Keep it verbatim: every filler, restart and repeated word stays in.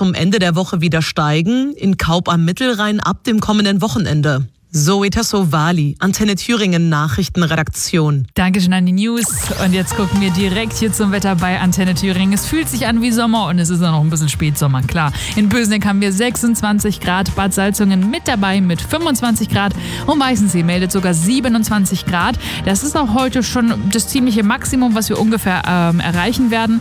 zum Ende der Woche wieder steigen, in Kaub am Mittelrhein ab dem kommenden Wochenende. Zoe Tassovali, Antenne Thüringen Nachrichtenredaktion. Dankeschön an die News. Und jetzt gucken wir direkt hier zum Wetter bei Antenne Thüringen. Es fühlt sich an wie Sommer und es ist auch noch ein bisschen Spätsommer, klar. In Bösneck haben wir sechsundzwanzig Grad, Bad Salzungen mit dabei mit fünfundzwanzig Grad und Weißensee meldet sogar siebenundzwanzig Grad. Das ist auch heute schon das ziemliche Maximum, was wir ungefähr ähm, erreichen werden.